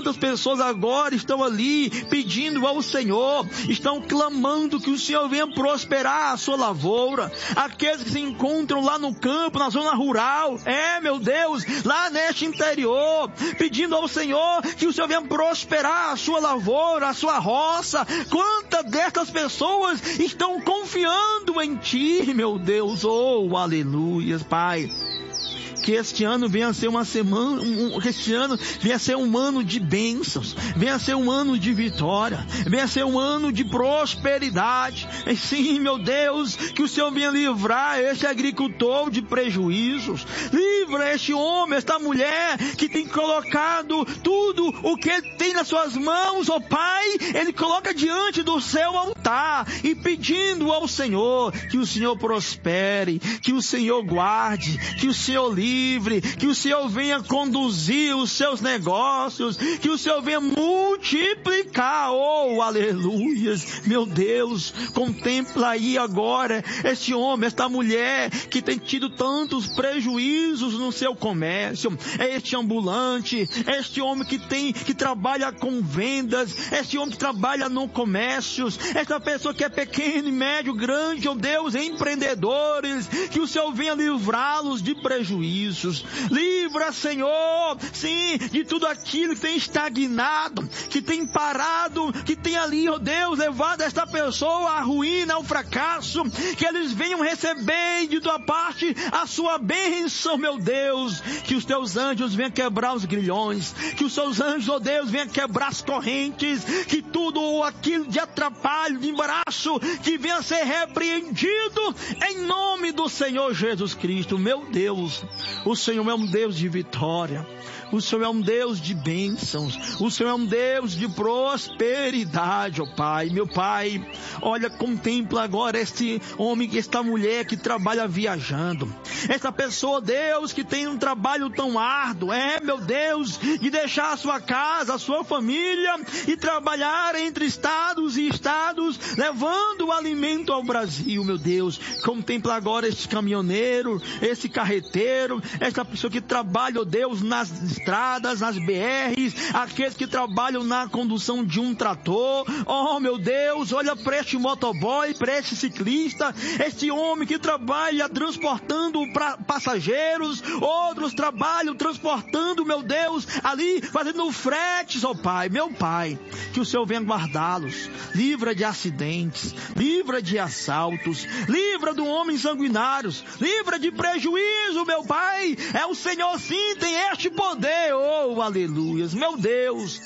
Quantas pessoas agora estão ali pedindo ao Senhor, estão clamando que o Senhor venha prosperar a sua lavoura. Aqueles que se encontram lá no campo, na zona rural, meu Deus, lá neste interior, pedindo ao Senhor que o Senhor venha prosperar a sua lavoura, a sua roça. Quantas destas pessoas estão confiando em Ti, meu Deus? Oh, aleluia, Pai. Que este ano venha a ser uma semana, que este ano venha a ser um ano de bênçãos, venha a ser um ano de vitória, venha a ser um ano de prosperidade. E sim, meu Deus, que o Senhor venha livrar este agricultor de prejuízos, livra este homem, esta mulher que tem colocado tudo o que ele tem nas suas mãos, ó Pai, ele coloca diante do seu altar e pedindo ao Senhor que o Senhor prospere, que o Senhor guarde, que o Senhor livre, que o Senhor venha conduzir os seus negócios, que o Senhor venha multiplicar, oh, aleluias, meu Deus, contempla aí agora este homem, esta mulher que tem tido tantos prejuízos no seu comércio, este ambulante, este homem que trabalha com vendas, este homem que trabalha no comércio, esta pessoa que é pequeno, médio, grande, oh Deus, empreendedores, que o Senhor venha livrá-los de prejuízo. Livra, Senhor, sim, de tudo aquilo que tem estagnado, que tem parado, que tem ali, ó Deus, levado esta pessoa à ruína, ao fracasso, que eles venham receber de tua parte a sua bênção, meu Deus, que os teus anjos venham quebrar os grilhões, que os seus anjos, ó Deus, venham quebrar as correntes, que tudo aquilo de atrapalho, de embaraço, que venha ser repreendido em nome do Senhor Jesus Cristo, meu Deus. O Senhor é um Deus de vitória. O Senhor é um Deus de bênçãos. O Senhor é um Deus de prosperidade, ó Pai. Meu Pai, olha, contempla agora este homem, esta mulher que trabalha viajando. Esta pessoa, Deus, que tem um trabalho tão árduo, meu Deus, de deixar a sua casa, a sua família e trabalhar entre estados e estados, levando o alimento ao Brasil, meu Deus. Contempla agora este caminhoneiro, esse carreteiro, esta pessoa que trabalha, ó Deus, nas estradas, nas BRs, aqueles que trabalham na condução de um trator. Oh, meu Deus, olha para este motoboy, para este ciclista, este homem que trabalha transportando passageiros, outros trabalham transportando, meu Deus, ali fazendo fretes, oh Pai, meu Pai, que o Senhor venha guardá-los, livra de acidentes, livra de assaltos, livra do homem sanguinários, livra de prejuízo, meu Pai. É o Senhor, sim, tem este poder, oh, aleluias, meu Deus.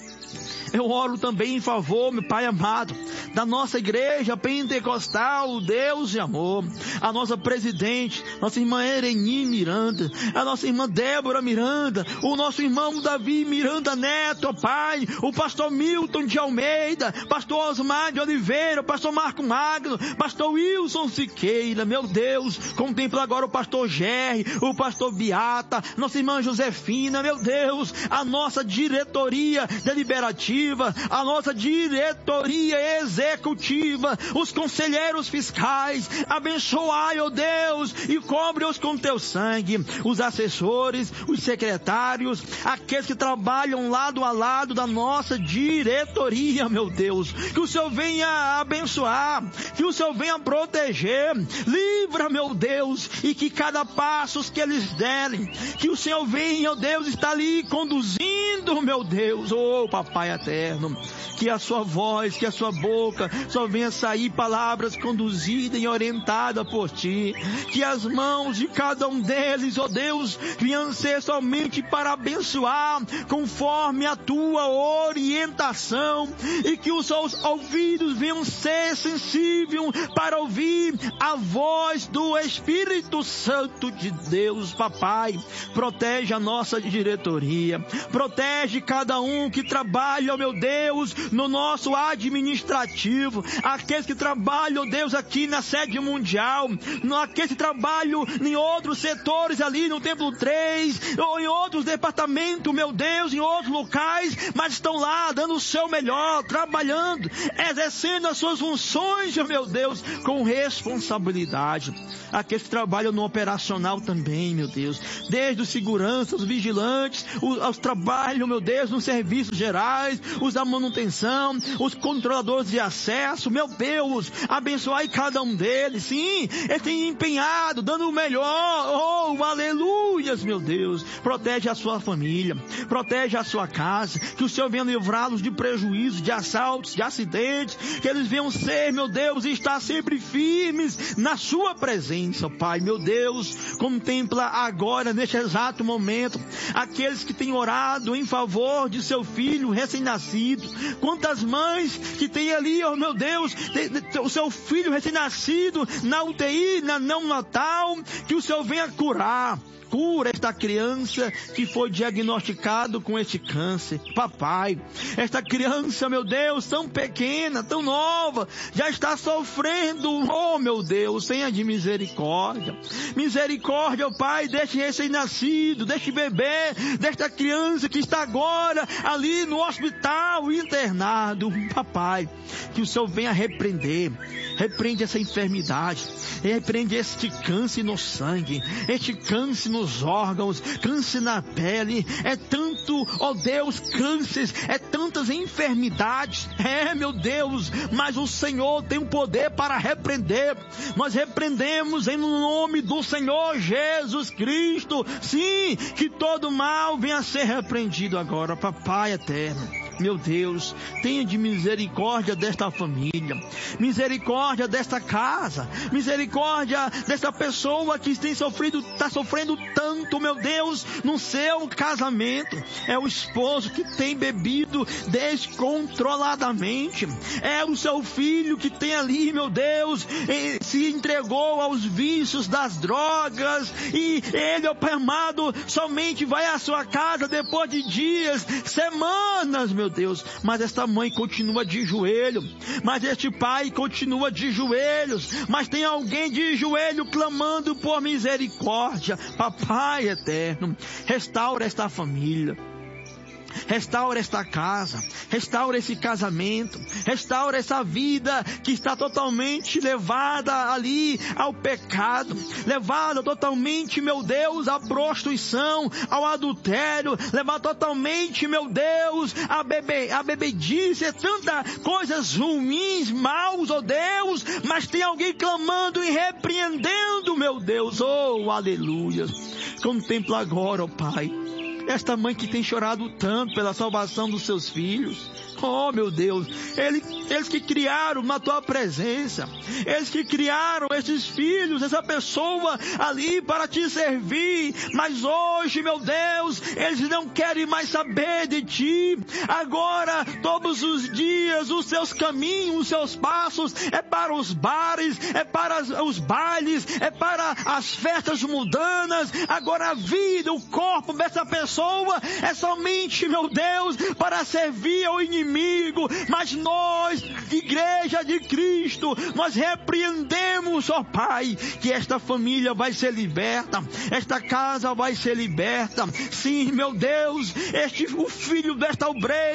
Eu oro também em favor, meu Pai amado, da nossa igreja pentecostal, Deus de amor, a nossa presidente, nossa irmã Ereni Miranda, a nossa irmã Débora Miranda, o nosso irmão Davi Miranda Neto, ó Pai, o pastor Milton de Almeida, pastor Osmar de Oliveira, pastor Marco Magno, pastor Wilson Siqueira, meu Deus, contempla agora o pastor Gerry, o pastor Beata, nossa irmã Josefina, meu Deus, a nossa diretoria deliberativa, a nossa diretoria executiva, os conselheiros fiscais, abençoai, ó Deus, e cobre-os com teu sangue, os assessores, os secretários, aqueles que trabalham lado a lado da nossa diretoria, meu Deus, que o Senhor venha abençoar, que o Senhor venha proteger, livra, meu Deus, e que cada passo que eles derem, que o Senhor venha, ó Deus, está ali conduzindo, meu Deus, oh Papai eterno, que a sua voz, que a sua boca só venha sair palavras conduzidas e orientadas por ti, que as mãos de cada um deles, ó Deus, venham ser somente para abençoar conforme a tua orientação, e que os seus ouvidos venham ser sensíveis para ouvir a voz do Espírito Santo de Deus. Papai, protege a nossa diretoria, protege cada um que trabalha, ó meu Deus, no nosso administrativo, executivo, aqueles que trabalham, Deus, aqui na sede mundial, aqueles que trabalham em outros setores ali no Templo 3, ou em outros departamentos, meu Deus, em outros locais, mas estão lá dando o seu melhor, trabalhando, exercendo as suas funções, meu Deus, com responsabilidade. Aqueles que trabalham no operacional também, meu Deus, desde os seguranças, os vigilantes, os trabalham, meu Deus, nos serviços gerais, os da manutenção, os controladores de acesso, meu Deus, abençoai cada um deles, sim, eles têm empenhado, dando o melhor, oh, aleluias, meu Deus, protege a sua família, protege a sua casa, que o Senhor venha livrá-los de prejuízos, de assaltos, de acidentes, que eles venham ser, meu Deus, e estar sempre firmes na sua presença, Pai, meu Deus, contempla agora, neste exato momento, aqueles que têm orado em favor de seu filho recém-nascido, quantas mães que tem ali, oh meu Deus, o seu filho recém-nascido na UTI, na neonatal, que o Senhor venha curar. Cura esta criança que foi diagnosticado com este câncer. Papai, esta criança, meu Deus, tão pequena, tão nova, já está sofrendo. Oh, meu Deus, tenha de misericórdia. Misericórdia, oh, Pai, deste recém-nascido, deste bebê, desta criança que está agora ali no hospital internado. Papai, que o Senhor venha repreender. Repreende essa enfermidade. Repreende este câncer no sangue, este câncer nos órgãos, câncer na pele. É tanto, ó Deus, cânceres, é tantas enfermidades. É, meu Deus, mas o Senhor tem o poder para repreender. Nós repreendemos em nome do Senhor Jesus Cristo. Sim, que todo mal venha a ser repreendido agora, Papai eterno. Meu Deus, tenha de misericórdia desta família, misericórdia desta casa, misericórdia desta pessoa que está sofrendo tanto, meu Deus, no seu casamento. É o esposo que tem bebido descontroladamente, é o seu filho que tem ali, meu Deus, se entregou aos vícios das drogas, e ele, ó Pai amado, somente vai à sua casa depois de dias, semanas, meu Deus, mas esta mãe continua de joelho, mas este pai continua de joelhos, mas tem alguém de joelho clamando por misericórdia. Papai eterno, restaura esta família, restaura esta casa, restaura esse casamento, restaura essa vida que está totalmente levada ali ao pecado, levada totalmente, meu Deus, à prostituição, ao adultério, levada totalmente, meu Deus, à bebedice, tantas coisas ruins, maus, oh Deus, mas tem alguém clamando e repreendendo, meu Deus, oh aleluia. Contempla agora, oh Pai, esta mãe que tem chorado tanto pela salvação dos seus filhos. Oh, meu Deus, eles que criaram na tua presença, eles que criaram esses filhos, essa pessoa ali para te servir, mas hoje, meu Deus, eles não querem mais saber de ti. Agora, todos os dias, os seus caminhos, os seus passos, é para os bares, é para os bailes, é para as festas mundanas. Agora a vida, o corpo dessa pessoa é somente, meu Deus, para servir ao inimigo. Mas nós, Igreja de Cristo, nós repreendemos, ó Pai, que esta família vai ser liberta, esta casa vai ser liberta. Sim, meu Deus, o filho desta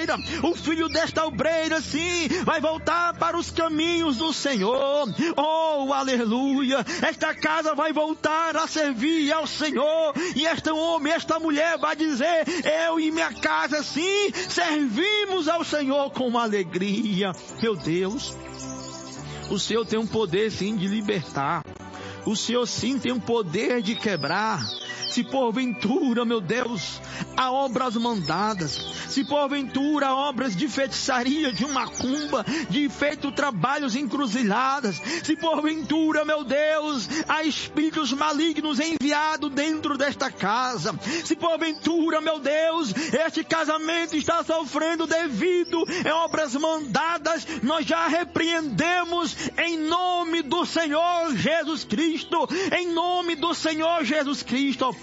obreira, sim, vai voltar para os caminhos do Senhor. Oh, aleluia! Esta casa vai voltar a servir ao Senhor, e este homem, esta mulher vai dizer: eu e minha casa, sim, servimos ao Senhor com alegria. Meu Deus, o Senhor tem um poder sim de libertar, o Senhor sim tem um poder de quebrar. Se porventura, meu Deus, há obras mandadas, se porventura há obras de feitiçaria, de macumba, de feito trabalhos encruzilhadas, se porventura, meu Deus, há espíritos malignos enviados dentro desta casa, se porventura, meu Deus, este casamento está sofrendo devido a obras mandadas, nós já repreendemos em nome do Senhor Jesus Cristo, em nome do Senhor Jesus Cristo, ó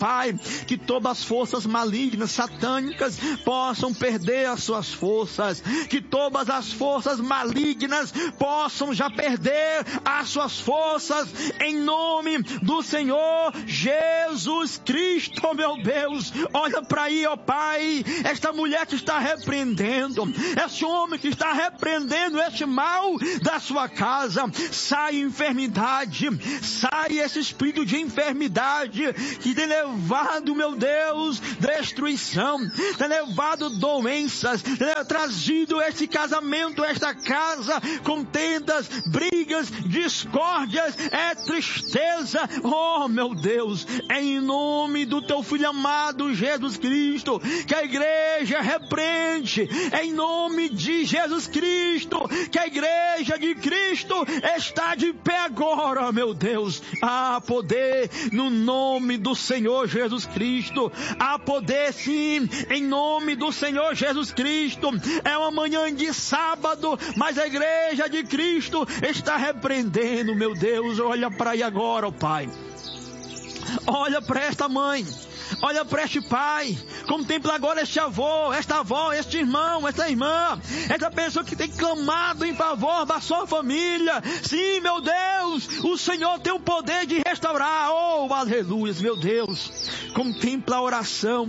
Pai, que todas as forças malignas, satânicas, possam perder as suas forças, que todas as forças malignas possam já perder as suas forças, em nome do Senhor Jesus Cristo, meu Deus. Olha para aí, ó Pai, esta mulher que está repreendendo, esse homem que está repreendendo este mal da sua casa. Sai enfermidade, sai esse espírito de enfermidade que tem levado, meu Deus, destruição, tem levado doenças, tem trazido este casamento, esta casa, contendas, brigas, discórdias, é tristeza. Oh, meu Deus, é em nome do teu Filho amado Jesus Cristo que a igreja repreende, é em nome de Jesus Cristo que a igreja de Cristo está de pé agora, meu Deus. Há poder no nome do Senhor Jesus Cristo, há poder sim, em nome do Senhor Jesus Cristo. É uma manhã de sábado, mas a igreja de Cristo está repreendendo, meu Deus. Olha para aí agora, ó Pai. Olha para esta mãe, olha para este pai, contempla agora este avô, esta avó, este irmão, esta irmã, essa pessoa que tem clamado em favor da sua família. Sim, meu Deus, o Senhor tem o poder de restaurar. Oh, aleluia, meu Deus. Contempla a oração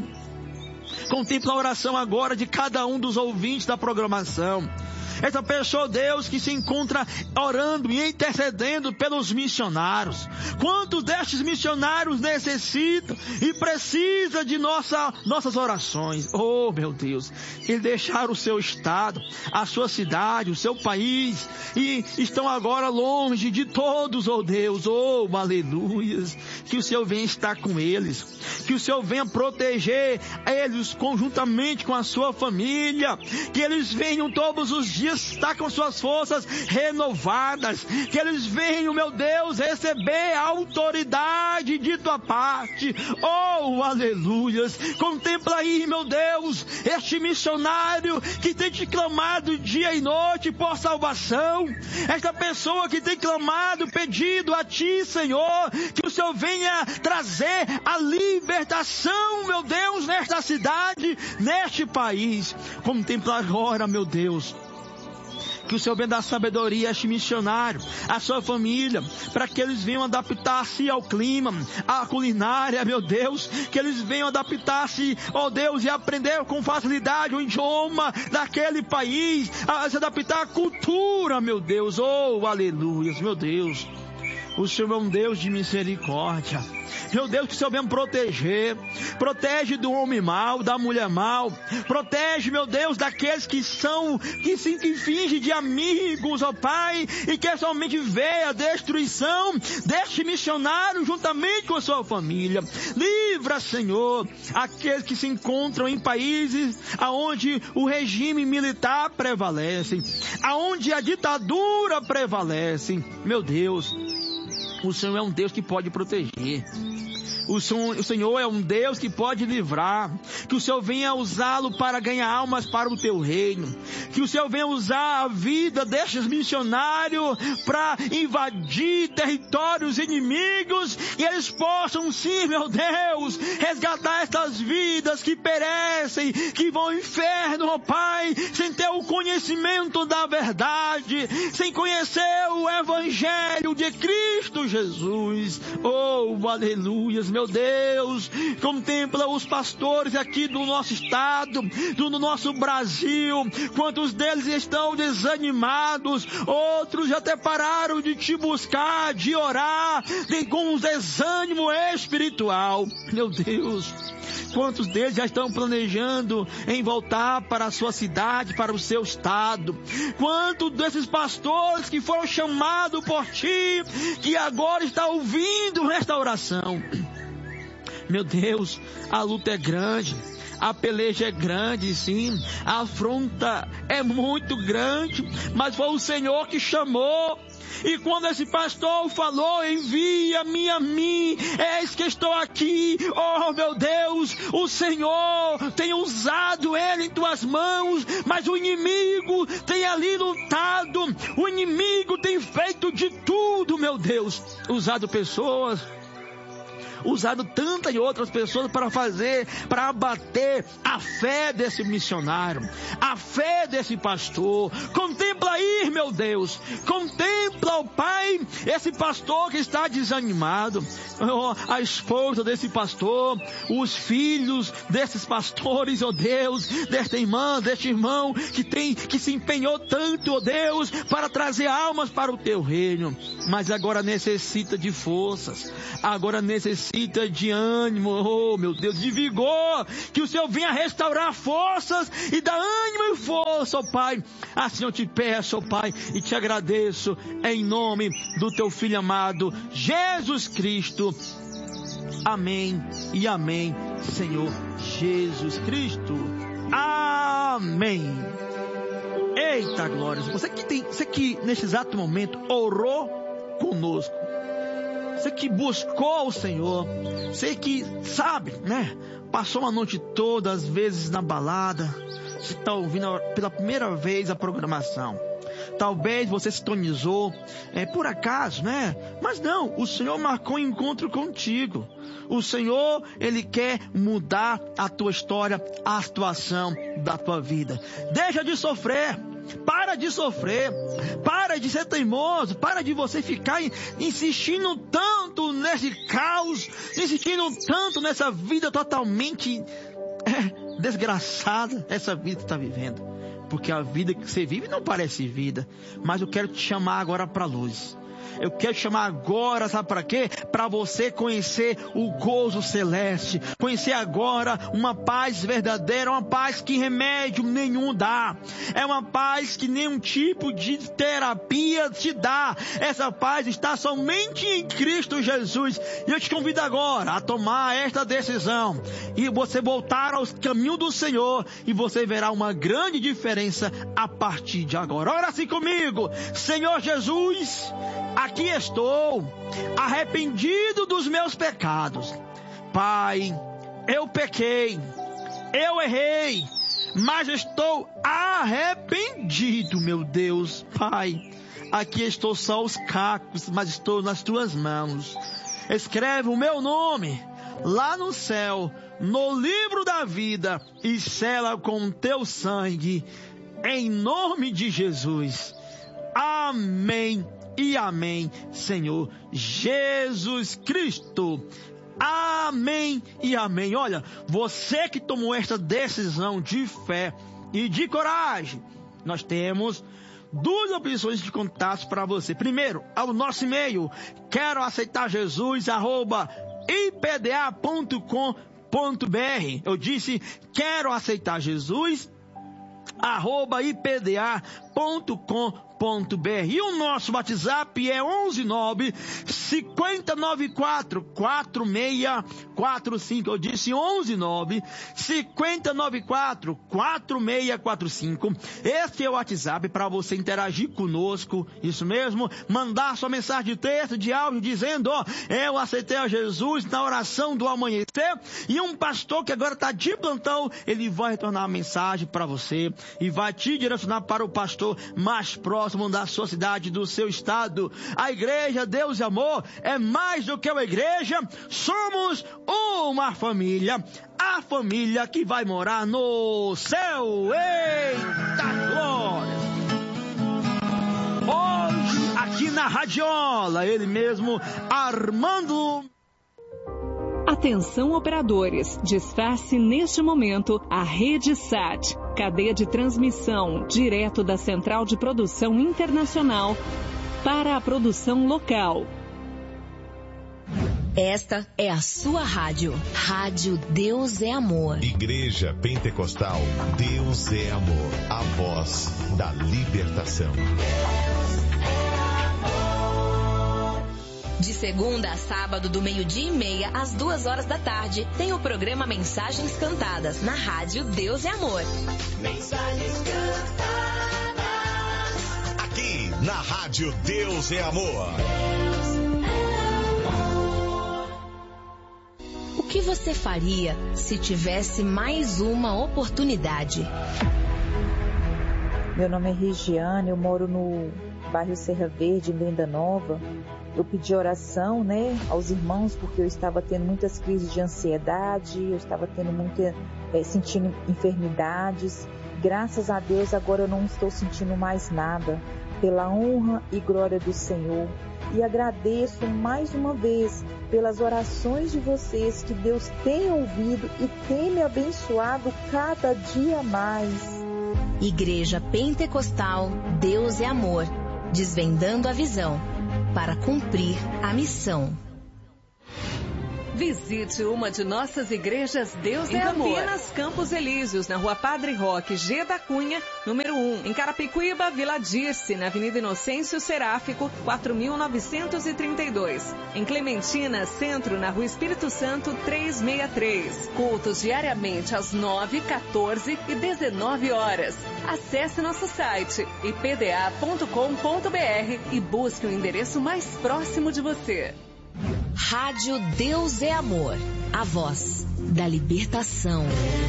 agora de cada um dos ouvintes da programação. Essa pessoa, Deus, que se encontra orando e intercedendo pelos missionários. Quantos destes missionários necessitam e precisam de nossas orações? Oh, meu Deus, eles deixaram o seu estado, a sua cidade, o seu país e estão agora longe de todos, oh Deus. Oh, aleluias. Que o Senhor venha estar com eles, que o Senhor venha proteger eles conjuntamente com a sua família, que eles venham todos os dias estar com suas forças renovadas, que eles venham, meu Deus, receber a autoridade de tua parte. Oh, aleluias. Contempla aí, meu Deus, este missionário que tem te clamado dia e noite por salvação, esta pessoa que tem clamado, pedido a ti, Senhor, que o Senhor venha trazer a libertação, meu Deus, nesta cidade, neste país. Contempla agora, meu Deus, que o Senhor venha dar sabedoria a este missionário, a sua família, para que eles venham adaptar-se ao clima, à culinária, meu Deus, que eles venham adaptar-se, ó Deus, e aprender com facilidade o idioma daquele país, a se adaptar à cultura, meu Deus. Oh, aleluia, meu Deus. O Senhor é um Deus de misericórdia. Meu Deus, que o Senhor venha proteger. Protege do homem mau, da mulher mau. Protege, meu Deus, daqueles que fingem de amigos, ó Pai, e que somente vê a destruição deste missionário juntamente com a sua família. Livra, Senhor, aqueles que se encontram em países aonde o regime militar prevalece, aonde a ditadura prevalece. Meu Deus, o Senhor é um Deus que pode proteger. O Senhor é um Deus que pode livrar. Que o Senhor venha usá-lo para ganhar almas para o teu reino. Que o Senhor venha usar a vida destes missionários para invadir territórios inimigos. E eles possam sim, meu Deus, resgatar estas vidas que perecem, que vão ao inferno, ó Pai, sem ter o conhecimento da verdade, sem conhecer o Evangelho de Cristo Jesus. Oh, aleluia. Meu Deus, contempla os pastores aqui do nosso estado, do nosso Brasil. Quantos deles estão desanimados, outros já até pararam de te buscar, de orar, com um desânimo espiritual. Meu Deus, quantos deles já estão planejando em voltar para a sua cidade, para o seu estado? Quantos desses pastores que foram chamados por ti, que agora está ouvindo esta oração? Meu Deus, a luta é grande, a peleja é grande, sim, a afronta é muito grande, mas foi o Senhor que chamou. E quando esse pastor falou, envia-me a mim, eis que estou aqui. Oh, meu Deus, o Senhor tem usado ele em tuas mãos, mas o inimigo tem ali lutado, o inimigo tem feito de tudo, meu Deus, usado pessoas, usado tantas e outras pessoas para abater a fé desse missionário, a fé desse pastor. Contempla aí, meu Deus, contempla, ó Pai, esse pastor que está desanimado, a esposa desse pastor, os filhos desses pastores, ó Deus, desta irmã, deste irmão que se empenhou tanto, ó Deus, para trazer almas para o teu reino, mas agora necessita de forças, agora necessita de ânimo, oh meu Deus, de vigor, que o Senhor venha restaurar forças e dar ânimo e força, ó Pai. Assim eu te peço, ó Pai, e te agradeço em nome do teu Filho amado, Jesus Cristo. Amém e amém, Senhor Jesus Cristo. Amém. Eita glória. Você que nesse exato momento orou conosco, você que buscou o Senhor, você que sabe, né? Passou uma noite toda, às vezes na balada, você está ouvindo pela primeira vez a programação. Talvez você sintonizou, por acaso, né? Mas não, o Senhor marcou um encontro contigo. O Senhor, Ele quer mudar a tua história, a situação da tua vida. Deixa de sofrer. Para de sofrer. Para de ser teimoso. Para de você ficar insistindo tanto nesse caos, insistindo tanto nessa vida totalmente desgraçada, essa vida que você está vivendo. Porque a vida que você vive não parece vida. Mas eu quero te chamar agora para a luz. Eu quero te chamar agora, sabe para quê? Para você conhecer o gozo celeste. Conhecer agora uma paz verdadeira, uma paz que remédio nenhum dá. É uma paz que nenhum tipo de terapia te dá. Essa paz está somente em Cristo Jesus. E eu te convido agora a tomar esta decisão. E você voltar aos caminhos do Senhor. E você verá uma grande diferença a partir de agora. Ora assim comigo. Senhor Jesus, aqui estou, arrependido dos meus pecados. Pai, eu pequei, eu errei, mas estou arrependido, meu Deus. Pai, aqui estou só os cacos, mas estou nas tuas mãos. Escreve o meu nome lá no céu, no livro da vida, e sela com o teu sangue, em nome de Jesus. Amém e amém, Senhor Jesus Cristo. Amém e amém. Olha, você que tomou esta decisão de fé e de coragem, nós temos duas opções de contato para você. Primeiro, ao nosso e-mail, quero aceitar Jesus, @ipda.com.br. Eu disse, quero aceitar Jesus, @ipda.com.br. E o nosso WhatsApp é 119-5094-4645. Eu disse 119-5094-4645. Esse é o WhatsApp para você interagir conosco. Isso mesmo, mandar sua mensagem de texto, de áudio, dizendo, eu aceitei a Jesus na oração do amanhecer. E um pastor que agora está de plantão, ele vai retornar a mensagem para você e vai te direcionar para o pastor mais próximo da sua cidade, do seu estado. A igreja Deus e Amor é mais do que uma igreja. Somos uma família, a família que vai morar no céu. Eita glória! Hoje aqui na Radiola, ele mesmo, Armando. Atenção operadores, desface neste momento a Rede Sat, cadeia de transmissão direto da Central de Produção Internacional para a produção local. Esta é a sua rádio. Rádio Deus é Amor. Igreja Pentecostal Deus é Amor. A voz da libertação. De segunda a sábado, do 12:30 às 2h da tarde, tem o programa Mensagens Cantadas, na rádio Deus é Amor. Mensagens cantadas. Aqui, na rádio Deus é Amor. O que você faria se tivesse mais uma oportunidade? Meu nome é Regiane, eu moro no bairro Serra Verde, em Venda Nova. eu pedi oração, né, aos irmãos, porque eu estava tendo muitas crises de ansiedade, eu estava tendo sentindo enfermidades. Graças a Deus, agora eu não estou sentindo mais nada, pela honra e glória do Senhor. E agradeço mais uma vez pelas orações de vocês, que Deus tem ouvido e tem me abençoado cada dia mais. Igreja Pentecostal Deus é Amor, desvendando a visão para cumprir a missão. Visite uma de nossas igrejas Deus é Amor. Em Campinas, Campos Elíseos, na Rua Padre Roque G da Cunha, número 1. Em Carapicuíba, Vila Dirce, na Avenida Inocêncio Seráfico, 4932. Em Clementina, Centro, na Rua Espírito Santo, 363. Cultos diariamente às 9, 14 e 19 horas. Acesse nosso site ipda.com.br e busque o endereço mais próximo de você. Rádio Deus é Amor, a voz da libertação.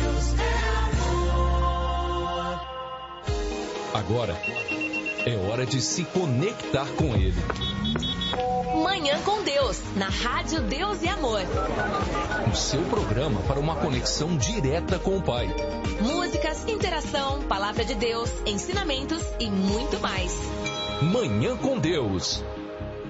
Agora é hora de se conectar com Ele. Manhã com Deus, na Rádio Deus é Amor. O seu programa para uma conexão direta com o Pai. Músicas, interação, palavra de Deus, ensinamentos e muito mais. Manhã com Deus.